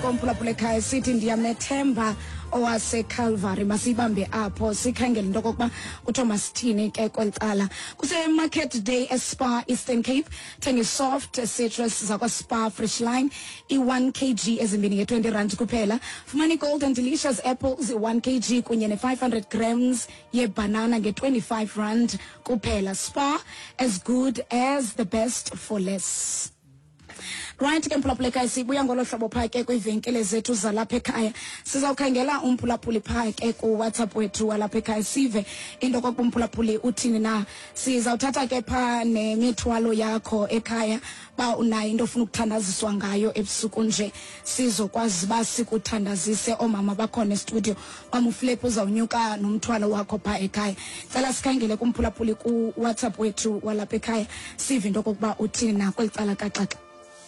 komphulaphula ekhaya sithi ndiyamethemba owase Calvary masibambe apho sikhangela into kokuba kuthiwa sithini ke kwelicala kuse Market Day eSpa Eastern Cape thenga soft citrus zakwa Spa Fresh Line i1 kg ezimbini nge20 rand kuphela fumani golden delicious apples i1 kg kunye ne500 grams ye banana nge25 rand kuphela. Spa, as good as the best for less. Right ke mphulaphula ekhaya sibuya ngolo hlobo phake kwivenkele zethu zalapha ekhaya sizawukhangela umphulaphuli phake ku WhatsApp wethu walapha ekhaya sive into kokuba umphulaphuli uthini na sizawuthatha ke pha nemithwalo yakho ekhaya ba unayo into ofuna ukuthandaziswa ngayo ebusuku nje sizokwazi ba sikuthandazise omama bakhona e-studio bamuflip uzawunyuka nomthwalo wakho pha ekhaya cela sikhangele kumphulaphuli ku WhatsApp wethu walapha ekhaya sive into kokuba uthini na kwelicala kaxaxa.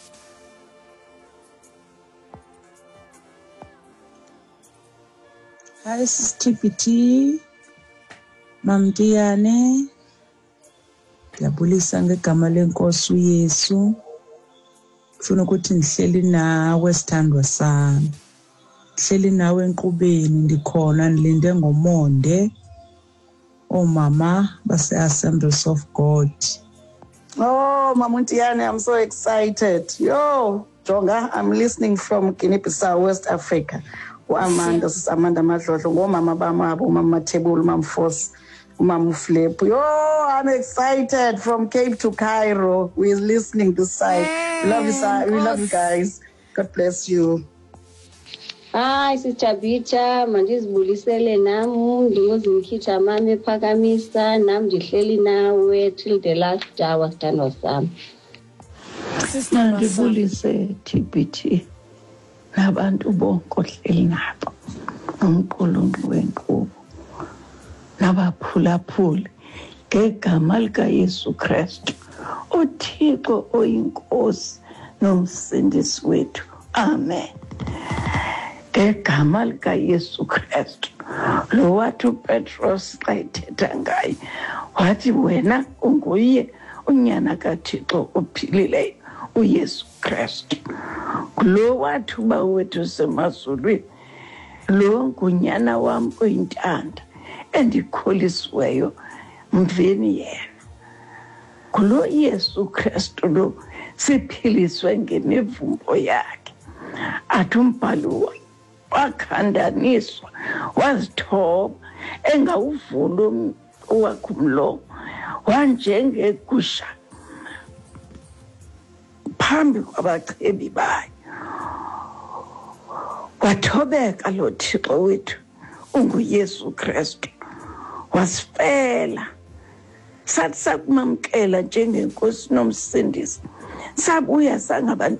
Hi, sis TPT, Mamdiyane, ngiyabulisa ngegama lenkosi uYesu. Ngifuna ukuthi ngihleli nawe sithandwa sami. Ngihleli nawe enqubeni ndikhona nilinde ngomonde. Omama base Assemblies of God. Oh, Mamdiyane, I'm so excited. Yo, Jonga, I'm listening from Guinea-Bissau, West Africa. Amanda Madlodlo, ngomama bamabo, umama Tebul, umama Force, umama Flip. Yo, I'm excited from Cape to Cairo. We're listening this side. We love you guys. God bless you. Hi, Sister Bicha, mandizibulisele nam, ndiyozimkhitsha mama ephakamisa, nam ndihleli nawe till the last hour sithandwa sami. Mandibulise TPT. Nabantu bonke ohleli nabo nomqulunqi wenkqubo nabaphulaphuli ngegama likaYesu Kristu uThixo oyinkosi nomsindisi wethu, amen. Ngegama likaYesu Kristu lo wathi uPetros xa ethetha ngaye wathi wena unguye unyana kaThixo ophilileyo uYesu Kristu. Lo wathi uba wethu semazulwini lo ngunyana wam oyintanda endikholisiweyo mveni yena. Kulo Yesu Kristu lo siphiliswe ngemivumbo yakhe athi umbhalo wakhandaniswa wazithoba engawuvula owakhe umlomo wanjengegusha phambi kwabachebi bayo. Wathobeka lo Thixo wethu unguYesu Kristu wasifela sathi sakumamkela njengenkosi nomsindisi sabuya sangabantu